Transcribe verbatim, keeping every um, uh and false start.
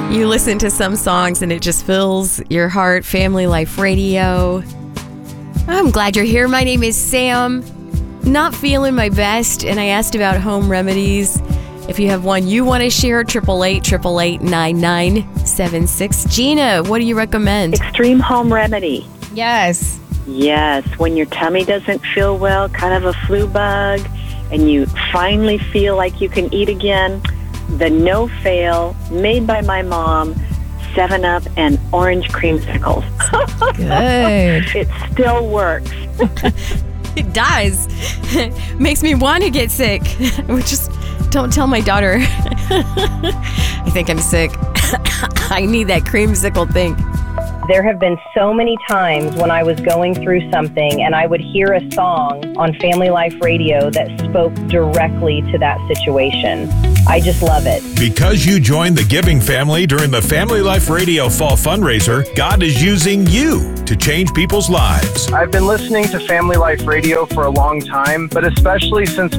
You listen to some songs and it just fills your heart. Family Life Radio. I'm glad you're here. My name is Sam. Not feeling my best, and I asked about home remedies. If you have one you want to share, eight eight eight, eight eight, nine nine seven six. Gina, what do you recommend? Extreme home remedy. Yes. Yes, when your tummy doesn't feel well, kind of a flu bug, and you finally feel like you can eat again, the no-fail, made by my mom, seven up and orange creamsicles. Good. It still works. It does. Makes me want to get sick. Just don't tell my daughter. I think I'm sick. I need that creamsicle thing. There have been so many times when I was going through something and I would hear a song on Family Life Radio that spoke directly to that situation. I just love it. Because you joined the giving family during the Family Life Radio Fall Fundraiser, God is using you to change people's lives. I've been listening to Family Life Radio for a long time, but especially since